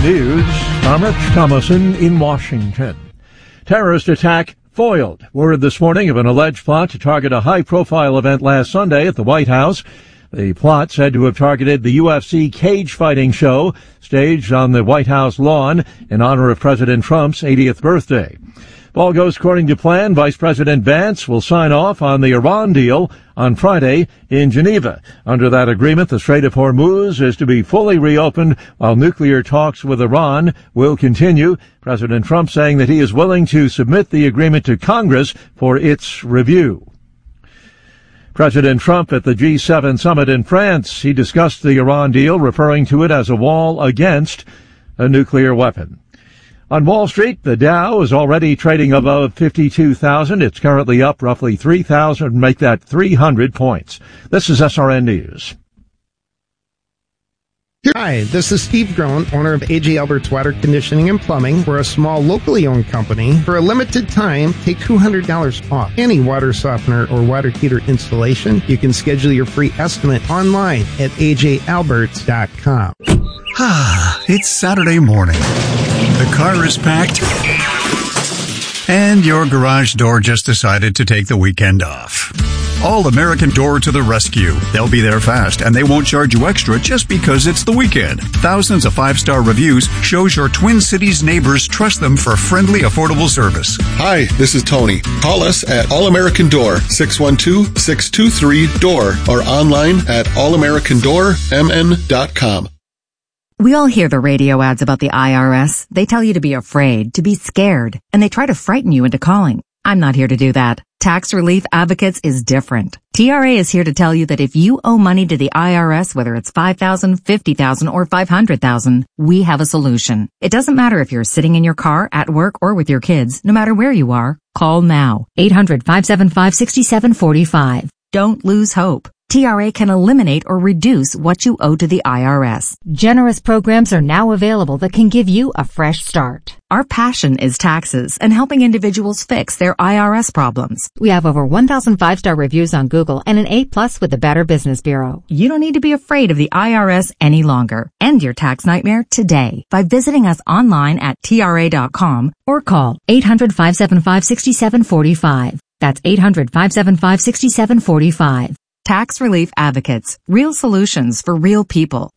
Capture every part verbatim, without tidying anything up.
News, I'm Rich Thomason in Washington. Terrorist attack foiled. Word this morning of an alleged plot to target a high-profile event last Sunday at the White House. The plot said to have targeted the U F C cage fighting show staged on the White House lawn in honor of President Trump's eightieth birthday. If all goes according to plan, Vice President Vance will sign off on the Iran deal on Friday in Geneva. Under that agreement, the Strait of Hormuz is to be fully reopened while nuclear talks with Iran will continue. President Trump saying that he is willing to submit the agreement to Congress for its review. President Trump at the G seven summit in France, he discussed the Iran deal, referring to it as a wall against a nuclear weapon. On Wall Street, the Dow is already trading above fifty-two thousand. It's currently up roughly three thousand, make that three hundred points. This is S R N News. Hi, this is Steve Groen, owner of A J Alberts Water Conditioning and Plumbing. We're a small, locally owned company. For a limited time, take two hundred dollars off any water softener or water heater installation. You can schedule your free estimate online at A J Alberts dot com. Ah, it's Saturday morning. The car is packed, and your garage door just decided to take the weekend off. All American Door to the rescue. They'll be there fast, and they won't charge you extra just because it's the weekend. Thousands of five-star reviews shows your Twin Cities neighbors trust them for friendly, affordable service. Hi, this is Tony. Call us at All American Door, six one two, six two three, D O O R, or online at all american door m n dot com. We all hear the radio ads about the I R S. They tell you to be afraid, to be scared, and they try to frighten you into calling. I'm not here to do that. Tax Relief Advocates is different. T R A is here to tell you that if you owe money to the I R S, whether it's five thousand dollars, fifty thousand dollars, or five hundred thousand dollars, we have a solution. It doesn't matter if you're sitting in your car, at work, or with your kids. No matter where you are, call now. eight hundred, five seven five, six seven four five. Don't lose hope. T R A can eliminate or reduce what you owe to the I R S. Generous programs are now available that can give you a fresh start. Our passion is taxes and helping individuals fix their I R S problems. We have over one thousand five-star reviews on Google and an A plus with the Better Business Bureau. You don't need to be afraid of the I R S any longer. End your tax nightmare today by visiting us online at T R A dot com or call eight hundred, five seven five, six seven four five. That's eight hundred, five seven five, six seven four five. Tax Relief Advocates. Real solutions for real people.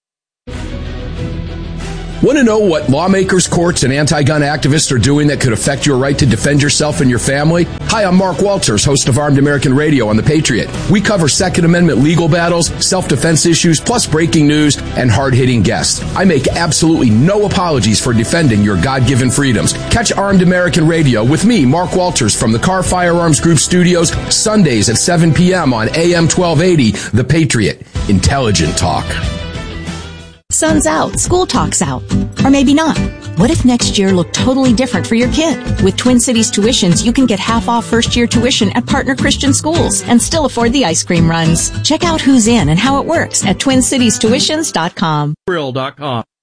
Want to know what lawmakers, courts, and anti-gun activists are doing that could affect your right to defend yourself and your family? Hi, I'm Mark Walters, host of Armed American Radio on The Patriot. We cover Second Amendment legal battles, self-defense issues, plus breaking news and hard-hitting guests. I make absolutely no apologies for defending your God-given freedoms. Catch Armed American Radio with me, Mark Walters, from the Car Firearms Group studios, Sundays at seven p.m. on A M twelve eighty, The Patriot. Intelligent talk. Sun's out, school talk's out. Or maybe not. What if next year looked totally different for your kid? With Twin Cities Tuitions, you can get half off first year tuition at partner Christian schools and still afford the ice cream runs. Check out who's in and how it works at twin cities tuitions dot com. Brill dot com.